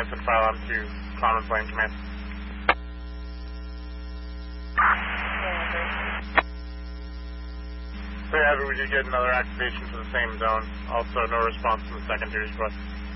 and file on to Common Plane Command. So yeah, we did get another activation for the same zone. Also, no response from the secondary request.